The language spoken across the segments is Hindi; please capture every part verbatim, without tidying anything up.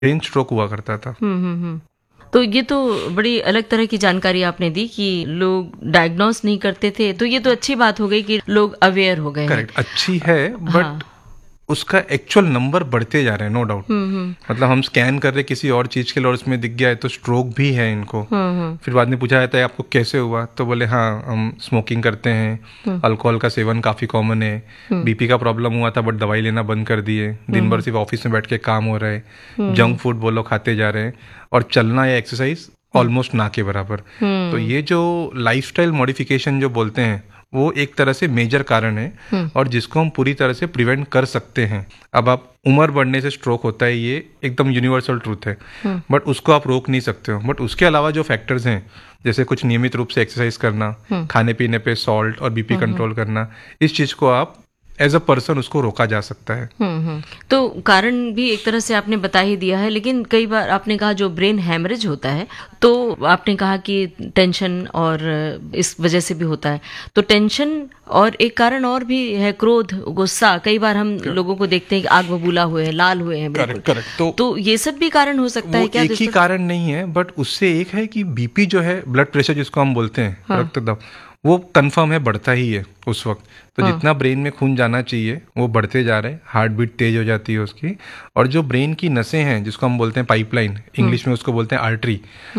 ब्रेन स्ट्रोक हुआ करता था। हम्म हम्म हम्म। तो ये तो बड़ी अलग तरह की जानकारी आपने दी कि लोग डायग्नोस नहीं करते थे, तो ये तो अच्छी बात हो गई कि लोग अवेयर हो गए हैं। करेक्ट, अच्छी है, हाँ। बट उसका एक्चुअल नंबर बढ़ते जा रहे हैं, नो डाउट। हम्म हम्म मतलब हम स्कैन कर रहे किसी और चीज़ के लिए और उसमें दिख गया है तो स्ट्रोक भी है इनको। हम्म हम्म फिर बाद में पूछा जाता है आपको कैसे हुआ, तो बोले हाँ हम स्मोकिंग करते हैं, अल्कोहल का सेवन काफ़ी कॉमन है, बीपी का प्रॉब्लम हुआ था बट दवाई लेना बंद कर दिए, दिन भर सिर्फ ऑफिस में बैठ के काम हो रहा है, जंक फूड बोलो खाते जा रहे हैं, और चलना या एक्सरसाइज ऑलमोस्ट ना के बराबर। तो ये जो लाइफस्टाइल मॉडिफिकेशन जो बोलते हैं वो एक तरह से मेजर कारण है और जिसको हम पूरी तरह से प्रिवेंट कर सकते हैं। अब आप उम्र बढ़ने से स्ट्रोक होता है, ये एकदम यूनिवर्सल ट्रूथ है, बट उसको आप रोक नहीं सकते हो। बट उसके अलावा जो फैक्टर्स हैं, जैसे कुछ नियमित रूप से एक्सरसाइज करना, खाने पीने पे सॉल्ट और बीपी कंट्रोल करना, इस चीज़ को आप एज अ पर्सन उसको रोका जा सकता है। हम्म हम्म। तो कारण भी एक तरह से आपने बता ही दिया है, लेकिन कई बार आपने कहा जो ब्रेन हैमरेज होता है, तो आपने कहा कि टेंशन और इस वजह से भी होता है। तो टेंशन और एक कारण और भी है, क्रोध, गुस्सा। कई बार हम लोगों को देखते हैं कि आग बबूला हुए हैं, लाल हुए हैं बिल्कुल। Correct correct. तो, तो ये सब भी कारण हो सकता है क्या? एक ही कारण नहीं है, बट उससे एक है कि बीपी जो है, ब्लड प्रेशर जिसको हम बोलते हैं, हाँ। रक्त दबाव, वो कंफर्म है बढ़ता ही है उस वक्त। तो हाँ। जितना ब्रेन में खून जाना चाहिए वो बढ़ते जा रहे हैं, हार्ट बीट तेज हो जाती है उसकी, और जो ब्रेन की नसें हैं जिसको हम बोलते हैं पाइपलाइन, इंग्लिश में उसको बोलते हैं आर्टरी,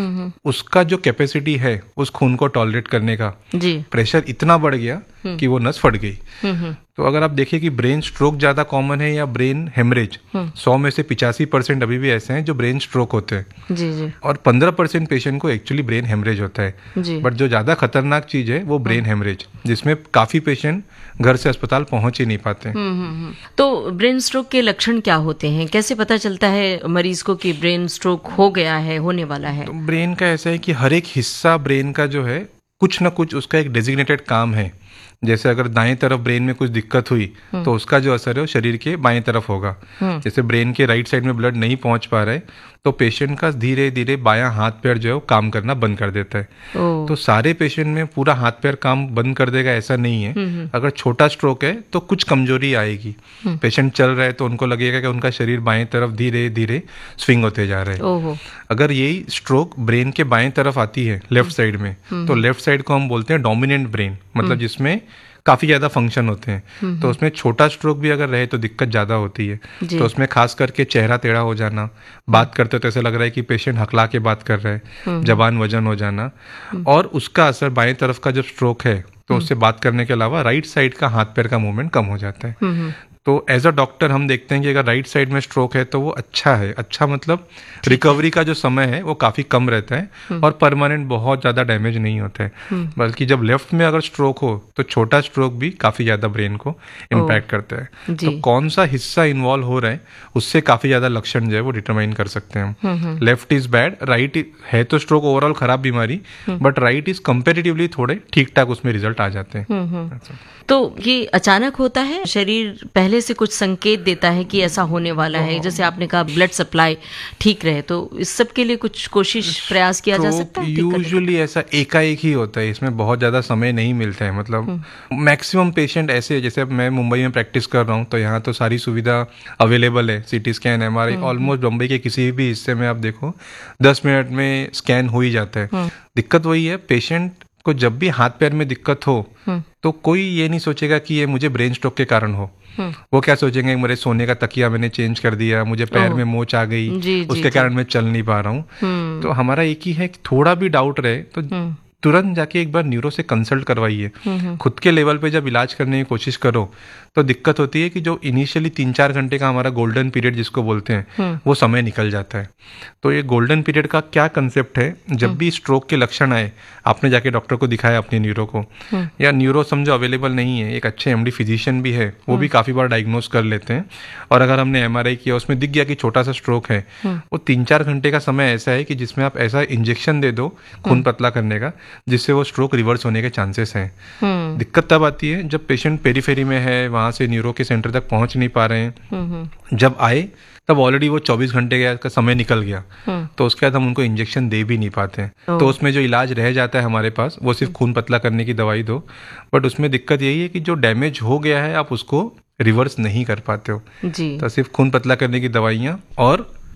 उसका जो कैपेसिटी है उस खून को टॉलरेट करने का, जी, प्रेशर इतना बढ़ गया कि वो नस फट गई। तो अगर आप देखिए कि ब्रेन स्ट्रोक ज्यादा कॉमन है या ब्रेन हेमरेज, सौ में से पिचासी परसेंट अभी भी ऐसे हैं जो ब्रेन स्ट्रोक होते हैं, जी जी, और पंद्रह परसेंट पेशेंट को एक्चुअली ब्रेन हेमरेज होता है। बट जो ज्यादा खतरनाक चीज है वो ब्रेन हेमरेज, जिसमें काफी पेशेंट घर से अस्पताल पहुंच ही नहीं पाते। हम्म। तो ब्रेन स्ट्रोक के लक्षण क्या होते हैं? कैसे पता चलता है मरीज को कि ब्रेन स्ट्रोक हो गया है, होने वाला है? तो ब्रेन का ऐसा है कि हर एक हिस्सा ब्रेन का जो है कुछ ना कुछ उसका एक डेजिग्नेटेड काम है। जैसे अगर दाएं तरफ ब्रेन में कुछ दिक्कत हुई तो उसका जो असर है वो शरीर के बाएं तरफ होगा। जैसे ब्रेन के राइट साइड में ब्लड नहीं पहुंच पा रहा है तो पेशेंट का धीरे धीरे बायां हाथ पैर जो है वो काम करना बंद कर देता है। तो सारे पेशेंट में पूरा हाथ पैर काम बंद कर देगा ऐसा नहीं है। अगर छोटा स्ट्रोक है तो कुछ कमजोरी आएगी, पेशेंट चल रहा है तो उनको लगेगा कि उनका शरीर बाएं तरफ धीरे धीरे स्विंग होते जा रहा है। अगर यही स्ट्रोक ब्रेन के बाएं तरफ आती है लेफ्ट साइड में, तो लेफ्ट साइड को हम बोलते हैं डोमिनेंट ब्रेन, मतलब जिसमें काफी ज्यादा फंक्शन होते हैं। तो उसमें छोटा स्ट्रोक भी अगर रहे तो दिक्कत ज्यादा होती है। तो उसमें खास करके चेहरा टेढ़ा हो जाना, बात करते तो ऐसा लग रहा है कि पेशेंट हकला के बात कर रहा है, जबान वजन हो जाना, और उसका असर बाएं तरफ का जब स्ट्रोक है तो उससे बात करने के अलावा राइट साइड का हाथ पैर का मूवमेंट कम हो जाता है। तो एज अ डॉक्टर हम देखते हैं कि अगर राइट साइड में स्ट्रोक है तो वो अच्छा है। अच्छा मतलब रिकवरी का जो समय है वो काफी कम रहता है और परमानेंट बहुत ज्यादा डैमेज नहीं होता है। बल्कि जब लेफ्ट में अगर स्ट्रोक हो तो छोटा स्ट्रोक भी काफी ज्यादा ब्रेन को इम्पैक्ट करता है। तो कौन सा हिस्सा इन्वॉल्व हो रहा है उससे काफी ज्यादा लक्षण जो है वो डिटरमाइन कर सकते हैं हम। लेफ्ट इज बैड, राइट है तो स्ट्रोक ओवरऑल खराब बीमारी, बट राइट इज कंपेरेटिवली थोड़े ठीक ठाक उसमें रिजल्ट आ जाते हैं। तो ये अचानक होता है, शरीर पहले से कुछ संकेत देता है कि ऐसा होने वाला है? जैसे आपने कहा ब्लड सप्लाई ठीक रहे, तो इस सब के लिए कुछ कोशिश प्रयास किया जा सकता है? यूजुअली ऐसा एकाएक ही होता है, इसमें बहुत ज्यादा समय नहीं मिलता है। मतलब मैक्सिमम पेशेंट ऐसे, जैसे अब मैं मुंबई में प्रैक्टिस कर रहा हूँ तो यहाँ तो सारी सुविधा अवेलेबल है, CT scan, MRI, almost Mumbai के किसी भी हिस्से में आप देखो दस मिनट में स्कैन हो ही जाता है। दिक्कत वही है, पेशेंट को जब भी हाथ पैर में दिक्कत हो तो कोई ये नहीं सोचेगा कि ये मुझे ब्रेन स्ट्रोक के कारण हो। वो क्या सोचेंगे, मेरे सोने का तकिया मैंने चेंज कर दिया, मुझे पैर में मोच आ गई, जी, उसके जी, कारण जी. मैं चल नहीं पा रहा हूँ। तो हमारा एक ही है कि थोड़ा भी डाउट रहे तो तुरंत जाके एक बार न्यूरो से कंसल्ट करवाइए। खुद के लेवल पे जब इलाज करने की कोशिश करो तो दिक्कत होती है कि जो इनिशियली तीन चार घंटे का हमारा गोल्डन पीरियड जिसको बोलते हैं वो समय निकल जाता है। तो ये गोल्डन पीरियड का क्या कंसेप्ट है, जब भी स्ट्रोक के लक्षण आए आपने जाके डॉक्टर को दिखाया अपने न्यूरो को, या न्यूरो समझो अवेलेबल नहीं है, एक अच्छे एमडी फिजिशियन भी है, वो भी काफी बार डायग्नोज कर लेते हैं। और अगर हमने एमआरआई किया उसमें दिख गया कि छोटा सा स्ट्रोक है, वो तीन चार घंटे का समय ऐसा है कि जिसमें आप ऐसा इंजेक्शन दे दो खून पतला करने का जिससे वो स्ट्रोक रिवर्स होने के चांसेस हैं। दिक्कत तब आती है जब पेशेंट पेरीफेरी में है, वहां से न्यूरो के सेंटर तक पहुंच नहीं पा रहे हैं। जब आए तब ऑलरेडी वो चौबीस घंटे का समय निकल गया, तो उसके बाद हम उनको इंजेक्शन दे भी नहीं पाते हैं। तो उसमें जो इलाज रह जाता है हमारे पास वो सिर्फ खून पतला करने की दवाई दो, बट उसमें दिक्कत यही है कि जो डैमेज हो गया है आप उसको रिवर्स नहीं कर पाते हो। जी। तो सिर्फ खून पतला करने की दवाइयाँ और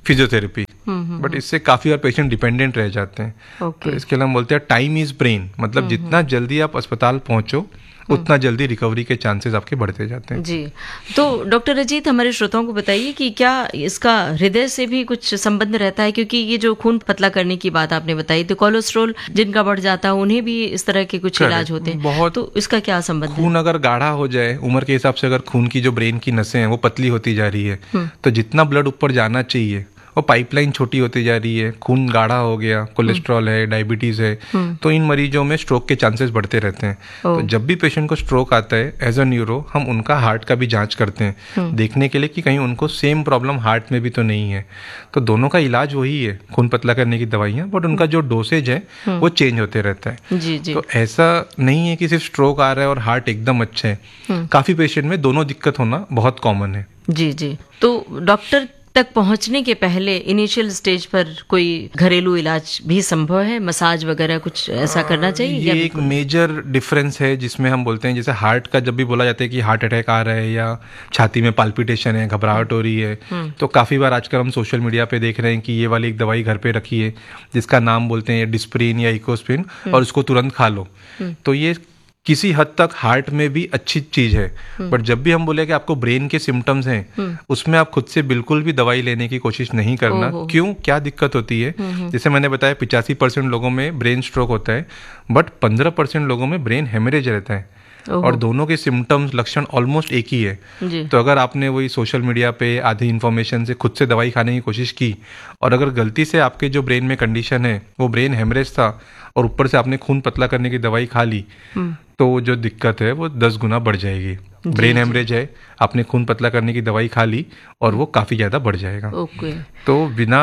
फिजियोथेरेपी, बट इससे काफ़ी और पेशेंट डिपेंडेंट रह जाते हैं। ओके। तो इसके लिए हम बोलते हैं टाइम इज़ ब्रेन, मतलब जितना जल्दी आप अस्पताल पहुंचो उतना जल्दी रिकवरी के चांसेस आपके बढ़ते जाते हैं। जी, तो डॉक्टर अजीत, हमारे श्रोताओं को बताइए कि क्या इसका हृदय से भी कुछ संबंध रहता है? क्योंकि ये जो खून पतला करने की बात आपने बताई, तो कोलेस्ट्रॉल जिनका बढ़ जाता है उन्हें भी इस तरह के कुछ इलाज होते हैं, बहुत। तो इसका क्या संबंध है? खून अगर गाढ़ा हो जाए, उम्र के हिसाब से अगर खून की जो ब्रेन की नसें हैं वो पतली होती जा रही है, तो जितना ब्लड ऊपर जाना चाहिए और पाइपलाइन छोटी होती जा रही है, खून गाढ़ा हो गया, कोलेस्ट्रॉल है, डायबिटीज है, तो इन मरीजों में स्ट्रोक के चांसेस बढ़ते रहते हैं। तो जब भी पेशेंट को स्ट्रोक आता है, एज अ न्यूरो हम उनका हार्ट का भी जांच करते हैं, देखने के लिए कि कहीं उनको सेम प्रॉब्लम हार्ट में भी तो नहीं है। तो दोनों का इलाज वही है, खून पतला करने की दवाइयाँ, बट उनका जो डोसेज है वो चेंज होते रहता है। जी जी। तो ऐसा नहीं है कि सिर्फ स्ट्रोक आ रहा है और हार्ट एकदम अच्छा है, काफी पेशेंट में दोनों दिक्कत होना बहुत कॉमन है। जी जी। तो डॉक्टर तक पहुंचने के पहले इनिशियल स्टेज पर कोई घरेलू इलाज भी संभव है? मसाज वगैरह कुछ ऐसा करना चाहिए? ये एक मेजर डिफरेंस है जिसमें हम बोलते हैं, जैसे हार्ट का जब भी बोला जाता है कि हार्ट अटैक आ रहा है या छाती में पाल्पिटेशन है, घबराहट हो रही है, तो काफ़ी बार आजकल हम सोशल मीडिया पे देख रहे हैं कि ये वाली एक दवाई घर पे रखी है जिसका नाम बोलते हैं डिस्प्रिन या इकोस्प्रिन, और उसको तुरंत खा लो। तो ये किसी हद तक हार्ट में भी अच्छी चीज है, बट जब भी हम बोले कि आपको ब्रेन के सिम्टम्स हैं, उसमें आप खुद से बिल्कुल भी दवाई लेने की कोशिश नहीं करना। क्यों, क्या दिक्कत होती है? जैसे मैंने बताया पिचासी परसेंट लोगों में ब्रेन स्ट्रोक होता है, बट पंद्रह परसेंट लोगों में ब्रेन हेमरेज रहता है, और दोनों के सिम्टम्स लक्षण ऑलमोस्ट एक ही है। तो अगर आपने वही सोशल मीडिया पे आधी इन्फॉर्मेशन से खुद से दवाई खाने की कोशिश की, और अगर गलती से आपके जो ब्रेन में कंडीशन है वो ब्रेन हेमरेज था, और ऊपर से आपने खून पतला करने की दवाई खा ली, तो जो दिक्कत है वो दस गुना बढ़ जाएगी। ब्रेन हेमरेज है, आपने खून पतला करने की दवाई खा ली और वो काफी ज्यादा बढ़ जाएगा। ओके। तो बिना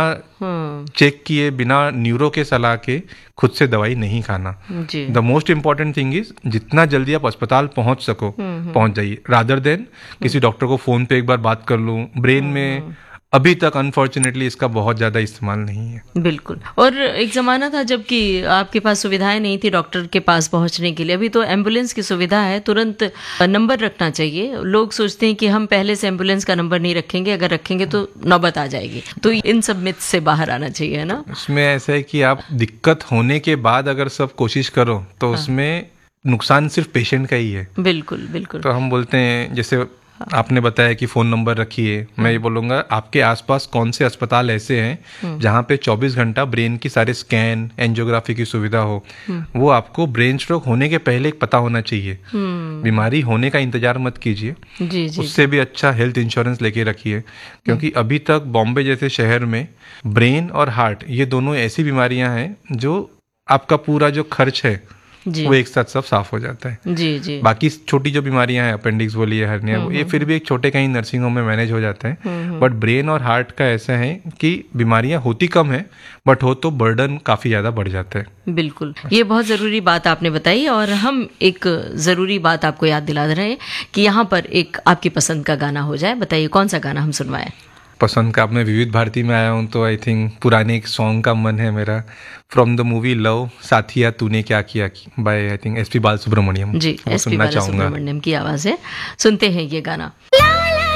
चेक किए, बिना न्यूरो के सलाह के खुद से दवाई नहीं खाना। The most important thing is जितना जल्दी आप अस्पताल पहुंच सको पहुंच जाइए, रादर देन किसी डॉक्टर को फोन पे एक बार बात कर लूं। ब्रेन में अभी तक अनफॉर्चुनेटली इसका बहुत ज्यादा इस्तेमाल नहीं है। बिल्कुल। और एक जमाना था जबकि आपके पास सुविधाएं नहीं थी डॉक्टर के पास पहुंचने के लिए, अभी तो एम्बुलेंस की सुविधा है, तुरंत नंबर रखना चाहिए। लोग सोचते हैं कि हम पहले से एम्बुलेंस का नंबर नहीं रखेंगे, अगर रखेंगे तो नौबत आ जाएगी। तो इन सब मिथ से बाहर आना चाहिए, है ना? उसमें ऐसा है कि आप दिक्कत होने के बाद अगर सब कोशिश करो तो हाँ। उसमें नुकसान सिर्फ पेशेंट का ही है। बिल्कुल बिल्कुल। तो हम बोलते हैं, जैसे आपने बताया कि फोन नंबर रखिए, मैं ये बोलूंगा आपके आसपास कौन से अस्पताल ऐसे हैं जहां पे चौबीस घंटा ब्रेन की सारे स्कैन, एंजियोग्राफी की सुविधा हो। वो आपको ब्रेन स्ट्रोक होने के पहले पता होना चाहिए। बीमारी होने का इंतजार मत कीजिए, उससे भी अच्छा हेल्थ इंश्योरेंस लेके रखिए, क्योंकि अभी तक बॉम्बे जैसे शहर में ब्रेन और हार्ट ये दोनों ऐसी बीमारियां हैं जो आपका पूरा जो खर्च है वो एक साथ सब साफ हो जाता है। जी जी। बाकी छोटी जो बीमारियां हैं, अपेंडिक्स बोलिए, हर्निया, ये फिर भी एक छोटे कहीं नर्सिंग होम में मैनेज हो जाते हैं। बट ब्रेन और हार्ट का ऐसा है कि बीमारियां होती कम है, बट हो तो बर्डन काफी ज्यादा बढ़ जाता है। बिल्कुल, ये बहुत जरूरी बात आपने बताई, और हम एक जरूरी बात आपको याद दिला रहे हैं कि यहाँ पर एक आपकी पसंद का गाना हो जाए। बताइए कौन सा गाना हम सुनवाएं? पसंद का, अब मैं विविध भारती में आया हूँ तो आई थिंक पुराने एक सॉन्ग का मन है मेरा, फ्रॉम द मूवी लव, साथिया तूने क्या किया, bye I think S P Balasubrahmanyam. Ji, S P Balasubrahmanyam की आवाज है, सुनते हैं ये गाना।